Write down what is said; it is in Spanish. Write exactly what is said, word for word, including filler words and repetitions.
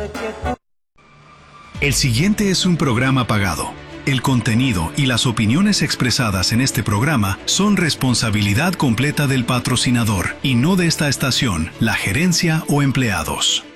El siguiente es un programa pagado. El contenido y las opiniones expresadas en este programa son responsabilidad completa del patrocinador y no de esta estación, la gerencia o empleados.